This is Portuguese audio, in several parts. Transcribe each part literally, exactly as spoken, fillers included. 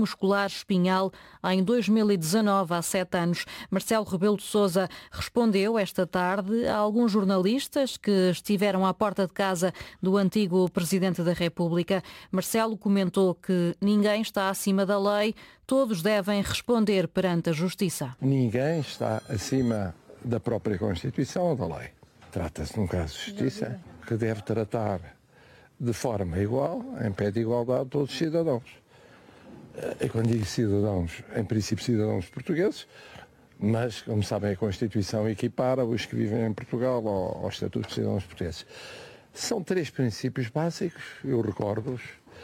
muscular espinhal em dois mil e dezanove, há sete anos. Marcelo Rebelo de Sousa respondeu esta tarde a alguns jornalistas que estiveram à porta de casa do antigo Presidente da República. Marcelo comentou que ninguém está acima da lei, todos devem responder perante a Justiça. Ninguém está acima da própria Constituição ou da lei. Trata-se de um caso de justiça que deve tratar de forma igual, em pé de igualdade, todos os cidadãos. E quando digo cidadãos, em princípio cidadãos portugueses, mas, como sabem, a Constituição equipara os que vivem em Portugal ao, ao Estatuto de Cidadãos Portugueses. São três princípios básicos, eu recordo-os,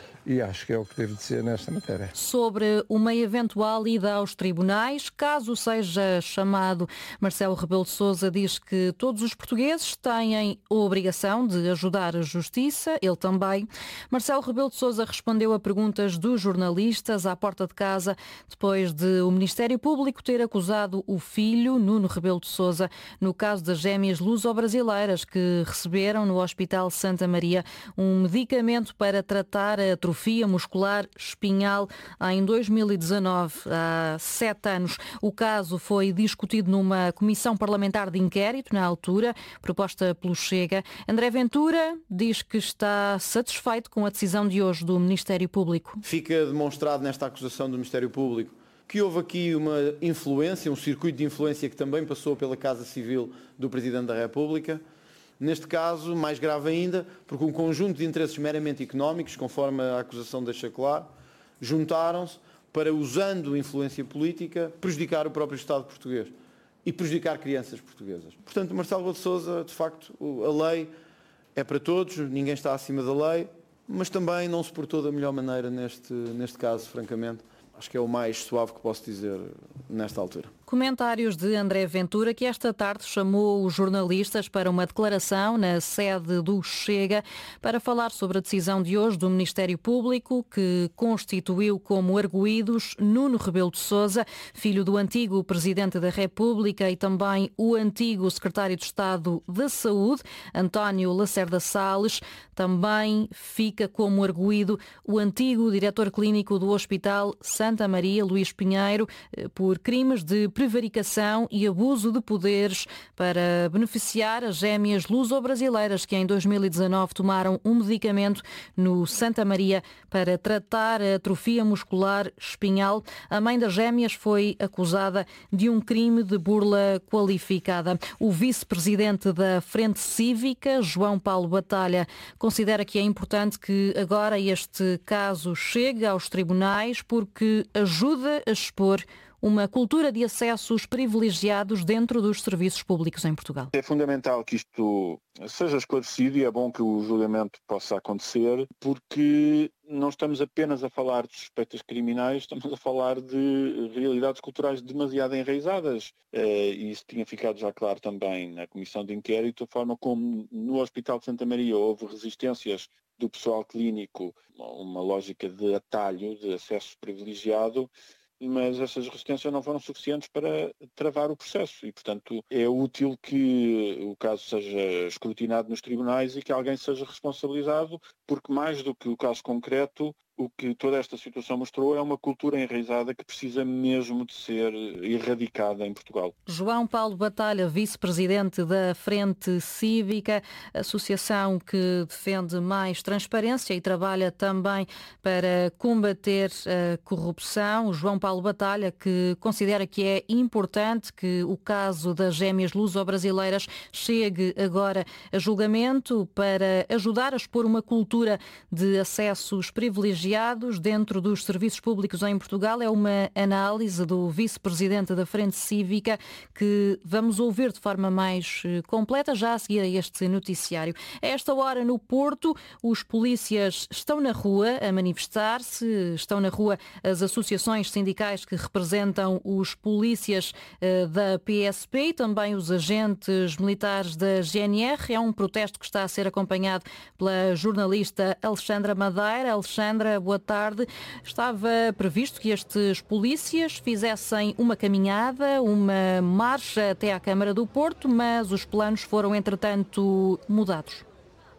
e acho que é o que devo dizer nesta matéria. Sobre uma eventual ida aos tribunais, caso seja chamado, Marcelo Rebelo de Sousa diz que todos os portugueses têm a obrigação de ajudar a justiça, ele também. Marcelo Rebelo de Sousa respondeu a perguntas dos jornalistas à porta de casa, depois de o Ministério Público ter acusado o filho, Nuno Rebelo de Sousa, no caso das gêmeas luso-brasileiras que receberam no Hospital Santa Maria um medicamento para tratar a atrofia muscular espinhal em dois mil e dezanove, há sete anos. O caso foi discutido numa comissão parlamentar de inquérito, na altura, proposta pelo Chega. André Ventura diz que está satisfeito com a decisão de hoje do Ministério Público. Fica demonstrado nesta acusação do Ministério Público que houve aqui uma influência, um circuito de influência que também passou pela Casa Civil do Presidente da República. Neste caso, mais grave ainda, porque um conjunto de interesses meramente económicos, conforme a acusação deixa claro, juntaram-se para, usando influência política, prejudicar o próprio Estado português e prejudicar crianças portuguesas. Portanto, Marcelo Rebelo de Sousa, de facto, a lei é para todos, ninguém está acima da lei, mas também não se portou da melhor maneira neste, neste caso, francamente. Acho que é o mais suave que posso dizer nesta altura. Comentários de André Ventura, que esta tarde chamou os jornalistas para uma declaração na sede do Chega para falar sobre a decisão de hoje do Ministério Público, que constituiu como arguídos Nuno Rebelo de Sousa, filho do antigo Presidente da República, e também o antigo Secretário de Estado da Saúde, António Lacerda Salles. Também fica como arguído o antigo Diretor Clínico do Hospital Santa Maria, Luís Pinheiro, por crimes de prevaricação e abuso de poderes para beneficiar as gêmeas luso-brasileiras que em dois mil e dezanove tomaram um medicamento no Santa Maria para tratar a atrofia muscular espinhal. A mãe das gêmeas foi acusada de um crime de burla qualificada. O vice-presidente da Frente Cívica, João Paulo Batalha, considera que é importante que agora este caso chegue aos tribunais porque ajuda a expor uma cultura de acessos privilegiados dentro dos serviços públicos em Portugal. É fundamental que isto seja esclarecido e é bom que o julgamento possa acontecer, porque não estamos apenas a falar de suspeitas criminais, estamos a falar de realidades culturais demasiado enraizadas. E isso tinha ficado já claro também na Comissão de Inquérito, a forma como no Hospital de Santa Maria houve resistências do pessoal clínico, uma lógica de atalho, de acesso privilegiado, mas essas resistências não foram suficientes para travar o processo e, portanto, é útil que o caso seja escrutinado nos tribunais e que alguém seja responsabilizado, porque mais do que o caso concreto, o que toda esta situação mostrou é uma cultura enraizada que precisa mesmo de ser erradicada em Portugal. João Paulo Batalha, vice-presidente da Frente Cívica, associação que defende mais transparência e trabalha também para combater a corrupção. João Paulo Batalha, que considera que é importante que o caso das gêmeas luso-brasileiras chegue agora a julgamento para ajudar a expor uma cultura de acessos privilegiados dentro dos serviços públicos em Portugal. É uma análise do vice-presidente da Frente Cívica que vamos ouvir de forma mais completa já a seguir a este noticiário. A esta hora no Porto, os polícias estão na rua a manifestar-se, estão na rua as associações sindicais que representam os polícias da P S P e também os agentes militares da G N R. É um protesto que está a ser acompanhado pela jornalista Alexandra Madeira. Alexandra, boa tarde. Estava previsto que estes polícias fizessem uma caminhada, uma marcha até à Câmara do Porto, mas os planos foram, entretanto, mudados.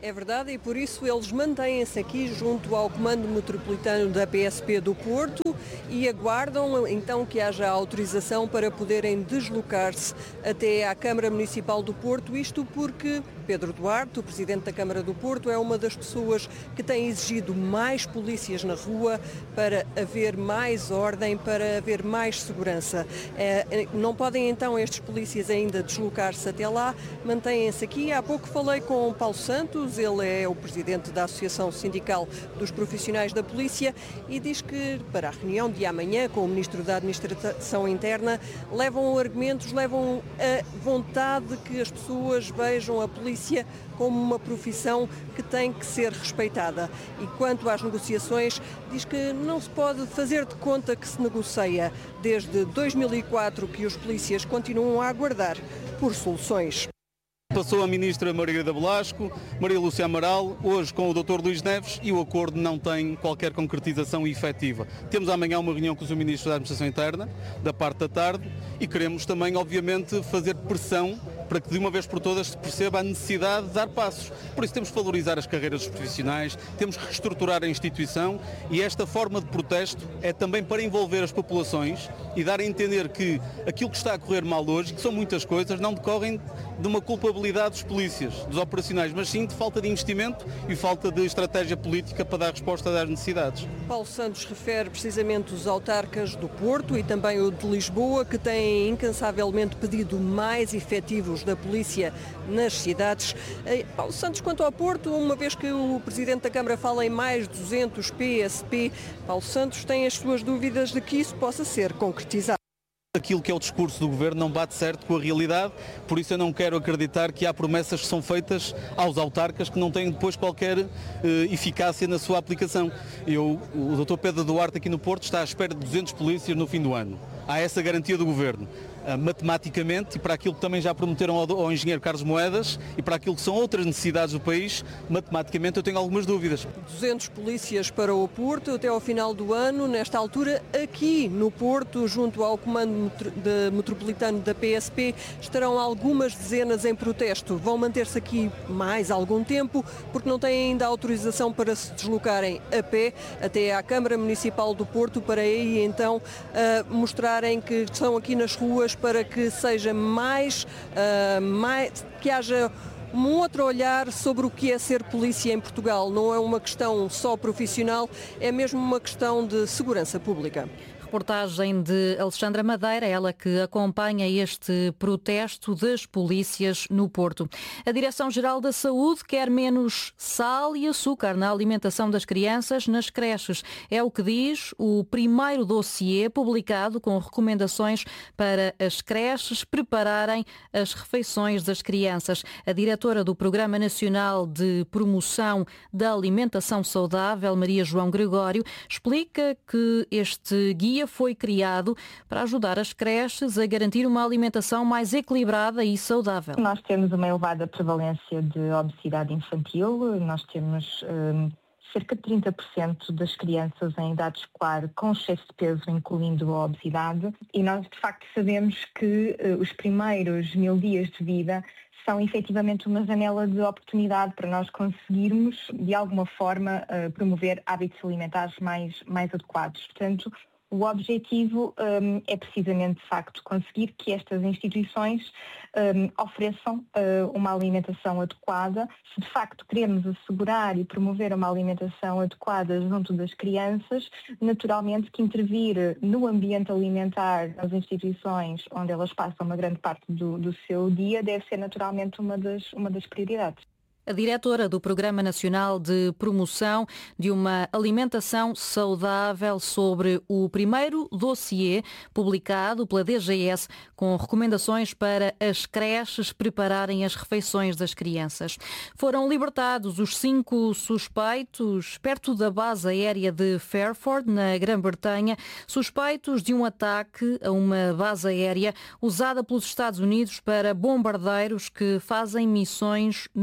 É verdade, e por isso eles mantêm-se aqui junto ao Comando Metropolitano da P S P do Porto e aguardam então que haja autorização para poderem deslocar-se até à Câmara Municipal do Porto, isto porque Pedro Duarte, o Presidente da Câmara do Porto, é uma das pessoas que tem exigido mais polícias na rua para haver mais ordem, para haver mais segurança. É, não podem então estes polícias ainda deslocar-se até lá, mantêm-se aqui. Há pouco falei com o Paulo Santos, ele é o Presidente da Associação Sindical dos Profissionais da Polícia e diz que para a reunião de amanhã com o Ministro da Administração Interna levam argumentos, levam a vontade de que as pessoas vejam a polícia como uma profissão que tem que ser respeitada. E quanto às negociações, diz que não se pode fazer de conta que se negocia. Desde dois mil e quatro que os polícias continuam a aguardar por soluções. Passou a Ministra Margarida Velasco, Maria Lúcia Amaral, hoje com o doutor Luís Neves e o acordo não tem qualquer concretização efetiva. Temos amanhã uma reunião com o Ministro da Administração Interna, da parte da tarde, e queremos também, obviamente, fazer pressão para que de uma vez por todas se perceba a necessidade de dar passos. Por isso temos que valorizar as carreiras dos profissionais, temos que reestruturar a instituição e esta forma de protesto é também para envolver as populações e dar a entender que aquilo que está a correr mal hoje, que são muitas coisas, não decorrem de uma culpabilidade dos polícias, dos operacionais, mas sim de falta de investimento e falta de estratégia política para dar resposta às necessidades. Paulo Santos refere precisamente os autarcas do Porto e também o de Lisboa, que têm incansavelmente pedido mais efetivos da polícia nas cidades. Paulo Santos, quanto ao Porto, uma vez que o Presidente da Câmara fala em mais duzentos P S P, Paulo Santos tem as suas dúvidas de que isso possa ser concretizado. Aquilo que é o discurso do Governo não bate certo com a realidade, por isso eu não quero acreditar que há promessas que são feitas aos autarcas que não têm depois qualquer uh, eficácia na sua aplicação. Eu, o doutor Pedro Duarte aqui no Porto está à espera de duzentos polícias no fim do ano. Há essa garantia do Governo. Uh, matematicamente, e para aquilo que também já prometeram ao, ao engenheiro Carlos Moedas e para aquilo que são outras necessidades do país, matematicamente eu tenho algumas dúvidas. duzentos polícias para o Porto até ao final do ano, nesta altura aqui no Porto, junto ao Comando de Metropolitano da P S P, estarão algumas dezenas em protesto. Vão manter-se aqui mais algum tempo, porque não têm ainda autorização para se deslocarem a pé até à Câmara Municipal do Porto, para aí então uh, mostrarem que estão aqui nas ruas para que seja mais, uh, mais que haja um outro olhar sobre o que é ser polícia em Portugal. Não é uma questão só profissional, é mesmo uma questão de segurança pública. Reportagem de Alexandra Madeira, ela que acompanha este protesto das polícias no Porto. A Direção-Geral da Saúde quer menos sal e açúcar na alimentação das crianças nas creches. É o que diz o primeiro dossiê publicado com recomendações para as creches prepararem as refeições das crianças. A diretora do Programa Nacional de Promoção da Alimentação Saudável, Maria João Gregório, explica que este guia foi criado para ajudar as creches a garantir uma alimentação mais equilibrada e saudável. Nós temos uma elevada prevalência de obesidade infantil, nós temos um, cerca de trinta por cento das crianças em idade escolar com excesso de peso, incluindo a obesidade, e nós de facto sabemos que uh, os primeiros mil dias de vida são efetivamente uma janela de oportunidade para nós conseguirmos, de alguma forma, uh, promover hábitos alimentares mais, mais adequados. Portanto, o objetivo um, é precisamente, de facto, conseguir que estas instituições um, ofereçam uh, uma alimentação adequada. Se, de facto, queremos assegurar e promover uma alimentação adequada junto das crianças, naturalmente que intervir no ambiente alimentar nas instituições onde elas passam uma grande parte do, do seu dia deve ser, naturalmente, uma das, uma das prioridades. A diretora do Programa Nacional de Promoção de uma Alimentação Saudável sobre o primeiro dossiê publicado pela D G S com recomendações para as creches prepararem as refeições das crianças. Foram libertados os cinco suspeitos perto da base aérea de Fairford, na Grã-Bretanha, suspeitos de um ataque a uma base aérea usada pelos Estados Unidos para bombardeiros que fazem missões no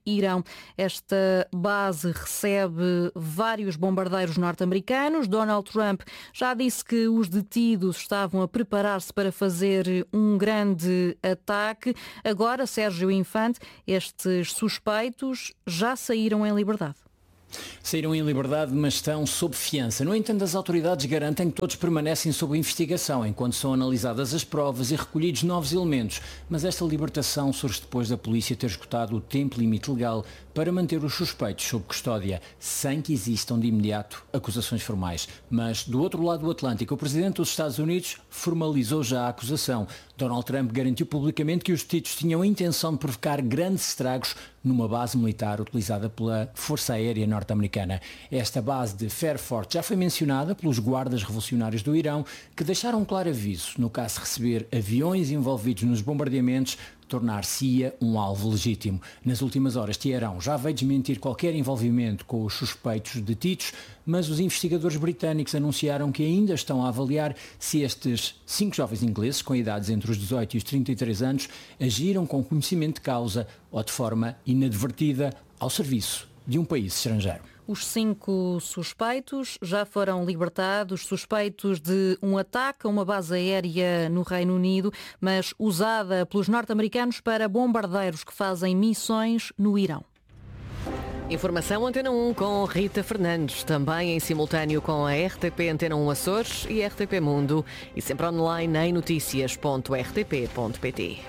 Irão. Esta base recebe vários bombardeiros norte-americanos. Donald Trump já disse que os detidos estavam a preparar-se para fazer um grande ataque. Agora, Sérgio Infante, estes suspeitos já saíram em liberdade. Saíram em liberdade, mas estão sob fiança. No entanto, as autoridades garantem que todos permanecem sob investigação, enquanto são analisadas as provas e recolhidos novos elementos. Mas esta libertação surge depois da polícia ter esgotado o tempo limite legal para manter os suspeitos sob custódia, sem que existam de imediato acusações formais. Mas, do outro lado do Atlântico, o presidente dos Estados Unidos formalizou já a acusação. Donald Trump garantiu publicamente que os detidos tinham a intenção de provocar grandes estragos numa base militar utilizada pela Força Aérea Norte-Americana. Esta base de Fairfort já foi mencionada pelos guardas revolucionários do Irão, que deixaram um claro aviso no caso de receber aviões envolvidos nos bombardeamentos, tornar-se-ia um alvo legítimo. Nas últimas horas, Teherão já veio desmentir qualquer envolvimento com os suspeitos detidos, mas os investigadores britânicos anunciaram que ainda estão a avaliar se estes cinco jovens ingleses, com idades entre os dezoito e os trinta e três anos, agiram com conhecimento de causa ou de forma inadvertida ao serviço de um país estrangeiro. Os cinco suspeitos já foram libertados, suspeitos de um ataque a uma base aérea no Reino Unido, mas usada pelos norte-americanos para bombardeiros que fazem missões no Irão. Informação Antena um com Rita Fernandes, também em simultâneo com a R T P Antena um Açores e R T P Mundo e sempre online em notícias ponto r t p ponto p t.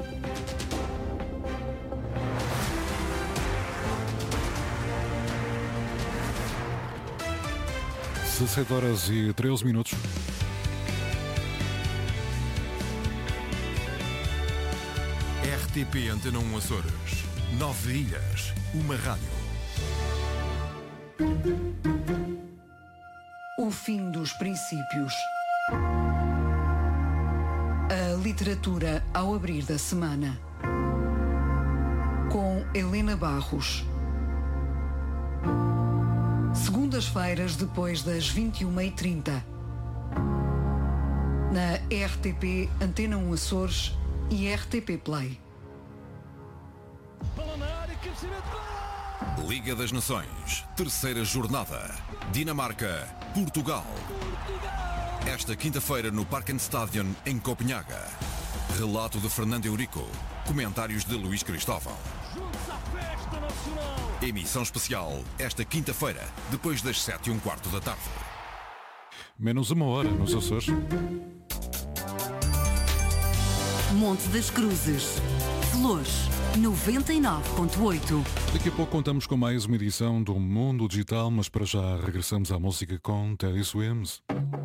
dezessete horas e treze minutos. R T P Antena um Açores. Nove ilhas, uma rádio. O fim dos princípios. A literatura ao abrir da semana. Com Helena Barros. Segundas-feiras depois das vinte e uma e trinta. Na R T P Antena um Açores e R T P Play. Liga das Nações, terceira jornada. Dinamarca, Portugal. Esta quinta-feira no Parkenstadion, em Copenhaga. Relato de Fernando Eurico. Comentários de Luís Cristóvão. Emissão especial, esta quinta-feira, depois das sete e um quarto da tarde. Menos uma hora nos Açores. Monte das Cruzes. Flores, noventa e nove ponto oito. Daqui a pouco contamos com mais uma edição do Mundo Digital, mas para já regressamos à música com Teddy Swims.